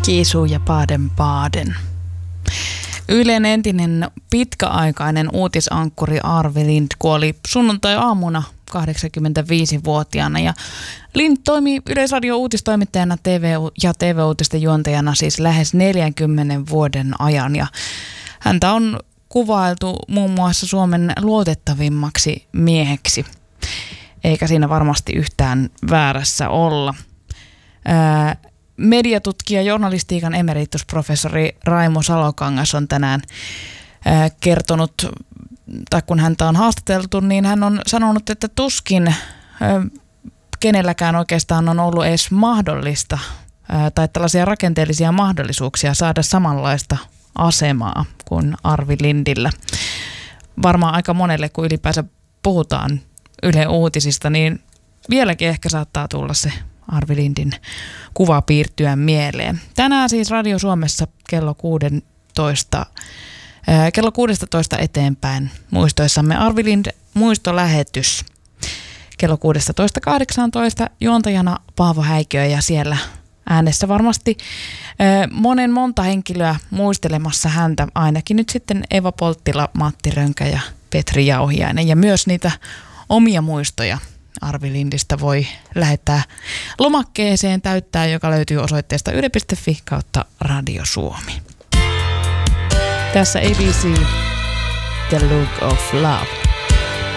Kisu ja Baden-Baden. Ylen entinen pitkäaikainen uutisankkuri Arvi Lind kuoli sunnuntai-aamuna 85-vuotiaana. Ja Lind toimi Yleisradion uutistoimittajana ja TV-uutisten juontajana siis lähes 40 vuoden ajan. Ja häntä on kuvailtu muun muassa Suomen luotettavimmaksi mieheksi. Eikä siinä varmasti yhtään väärässä olla. Mediatutkija, journalistiikan emeritusprofessori Raimo Salokangas on tänään kertonut, tai kun häntä on haastateltu, niin hän on sanonut, että tuskin kenelläkään oikeastaan on ollut edes mahdollista tai tällaisia rakenteellisia mahdollisuuksia saada samanlaista asemaa kuin Arvi Lindillä. Varmaan aika monelle, kun ylipäänsä puhutaan Yle Uutisista, niin vieläkin ehkä saattaa tulla se Arvi Lindin kuva piirtyä mieleen. Tänään siis Radio Suomessa kello 16 eteenpäin muistoissamme Arvi Lind muistolähetys. Kello 16.18 juontajana Paavo Häikiö ja siellä äänessä varmasti monta henkilöä muistelemassa häntä. Ainakin nyt sitten Eva Polttila, Matti Rönkä ja Petri Jauhiainen ja myös niitä omia muistoja Arvi Lindistä voi lähettää lomakkeeseen täyttää, joka löytyy osoitteesta yle.fi/Radio Suomi. Tässä ABC, The Look of Love.